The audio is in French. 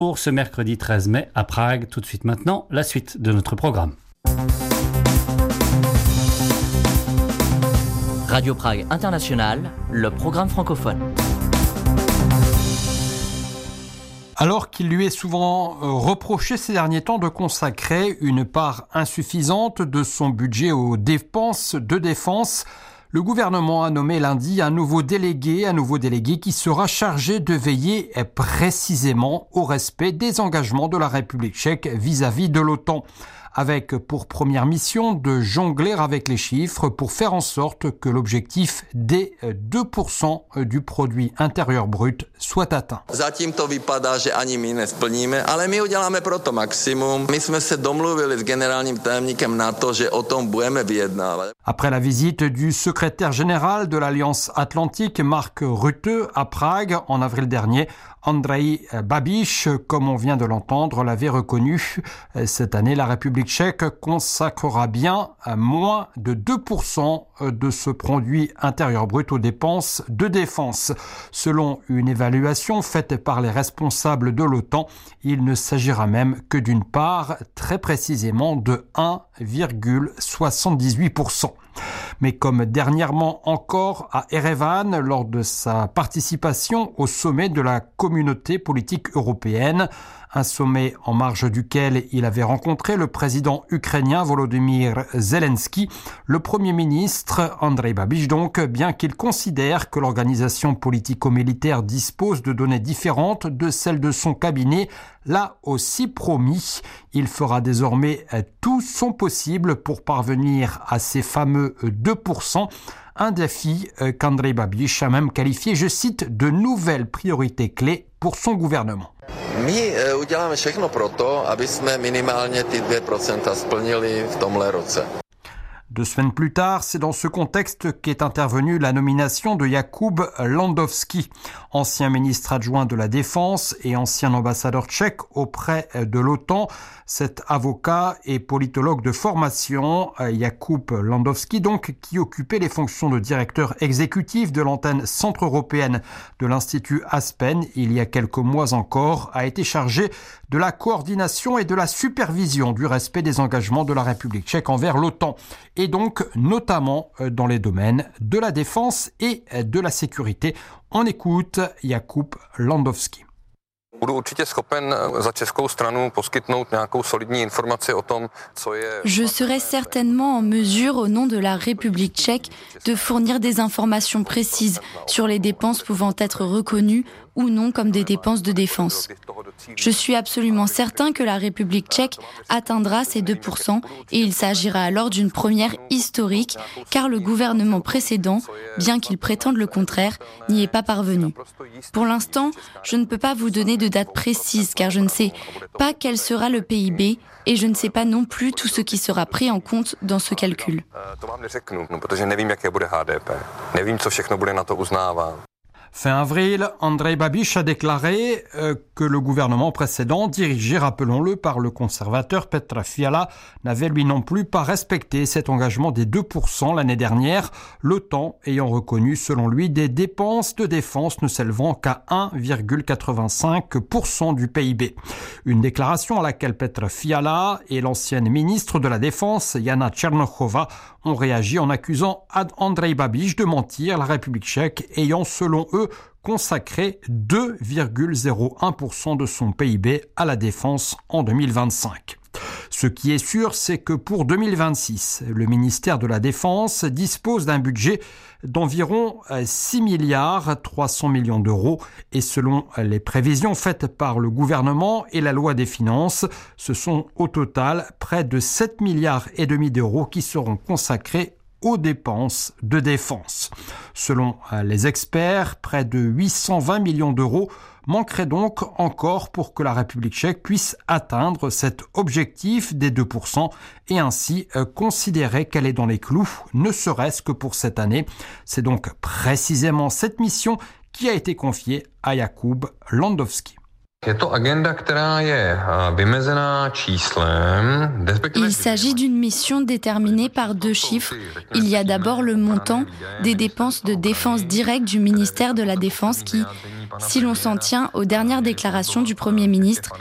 Pour ce mercredi 13 mai à Prague, tout de suite maintenant, la suite de notre programme. Radio Prague International, le programme francophone. Alors qu'il lui est souvent reproché ces derniers temps de consacrer une part insuffisante de son budget aux dépenses de défense, le gouvernement a nommé lundi un nouveau délégué qui sera chargé de veiller précisément au respect des engagements de la République tchèque vis-à-vis de l'OTAN, avec pour première mission de jongler avec les chiffres pour faire en sorte que l'objectif des 2% du produit intérieur brut soit atteint. Zatím to vypadá, že ani my nesplníme, ale my uděláme proto maximum. My jsme se domluvili s generálním tajemníkem NATO, že o tom budeme vyjednávat. Après la visite du secrétaire général de l'Alliance Atlantique, Mark Rutte, à Prague en avril dernier, Andrej Babiš, comme on vient de l'entendre, l'avait reconnu. Cette année, la République tchèque consacrera bien moins de 2% de ce produit intérieur brut aux dépenses de défense. Selon une évaluation faite par les responsables de l'OTAN, il ne s'agira même que d'une part très précisément de 1,78%. Mais comme dernièrement encore à Erevan, lors de sa participation au sommet de la communauté politique européenne, un sommet en marge duquel il avait rencontré le président ukrainien Volodymyr Zelensky, le premier ministre Andrej Babiš donc, bien qu'il considère que l'organisation politico-militaire dispose de données différentes de celles de son cabinet, l'a aussi promis. Il fera désormais tout son possible pour parvenir à ces fameux 2%, un défi qu'Andrej Babiš a même qualifié, je cite, de nouvelles priorités clés pour son gouvernement. My uděláme všechno proto, aby jsme minimálně ty 2% splnili v tomhle roce. 2 semaines plus tard, c'est dans ce contexte qu'est intervenue la nomination de Jakub Landowski, ancien ministre adjoint de la Défense et ancien ambassadeur tchèque auprès de l'OTAN. Cet avocat et politologue de formation, Jakub Landowski, donc, qui occupait les fonctions de directeur exécutif de l'antenne centre-européenne de l'Institut Aspen il y a quelques mois encore, a été chargé de la coordination et de la supervision du respect des engagements de la République tchèque envers l'OTAN, et donc notamment dans les domaines de la défense et de la sécurité. On écoute Jakub Landowski. Je serai certainement en mesure, au nom de la République tchèque, de fournir des informations précises sur les dépenses pouvant être reconnues ou non comme des dépenses de défense. Je suis absolument certain que la République tchèque atteindra ces 2% et il s'agira alors d'une première historique car le gouvernement précédent, bien qu'il prétende le contraire, n'y est pas parvenu. Pour l'instant, je ne peux pas vous donner de date précise car je ne sais pas quel sera le PIB et je ne sais pas non plus tout ce qui sera pris en compte dans ce calcul. Fin avril, Andrej Babiš a déclaré que le gouvernement précédent, dirigé, rappelons-le, par le conservateur Petr Fiala, n'avait lui non plus pas respecté cet engagement des 2% l'année dernière, l'OTAN ayant reconnu, selon lui, des dépenses de défense ne s'élevant qu'à 1,85% du PIB. Une déclaration à laquelle Petr Fiala et l'ancienne ministre de la Défense, Jana Černochová, ont réagi en accusant Andrej Babiš de mentir, la République tchèque ayant, selon eux, consacré 2,01% de son PIB à la défense en 2025. Ce qui est sûr, c'est que pour 2026, le ministère de la Défense dispose d'un budget d'environ 6 milliards 300 millions d'euros et selon les prévisions faites par le gouvernement et la loi des finances, ce sont au total près de 7 milliards et demi d'euros qui seront consacrés aux dépenses de défense. Selon les experts, près de 820 millions d'euros manqueraient donc encore pour que la République tchèque puisse atteindre cet objectif des 2% et ainsi considérer qu'elle est dans les clous, ne serait-ce que pour cette année. C'est donc précisément cette mission qui a été confiée à Jakub Landowski. Il s'agit d'une mission déterminée par 2 chiffres. Il y a d'abord le montant des dépenses de défense directe du ministère de la Défense qui, si l'on s'en tient aux dernières déclarations du Premier ministre